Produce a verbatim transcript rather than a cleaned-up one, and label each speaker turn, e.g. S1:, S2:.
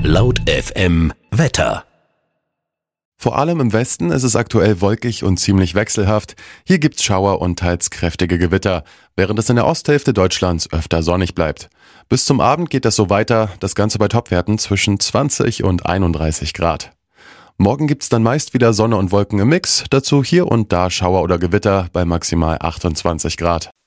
S1: Laut F M Wetter.
S2: Vor allem im Westen ist es aktuell wolkig und ziemlich wechselhaft. Hier gibt's Schauer und teils kräftige Gewitter, während es in der Osthälfte Deutschlands öfter sonnig bleibt. Bis zum Abend geht das so weiter, das Ganze bei Topwerten zwischen zwanzig und einunddreißig Grad. Morgen gibt's dann meist wieder Sonne und Wolken im Mix, dazu hier und da Schauer oder Gewitter bei maximal achtundzwanzig Grad.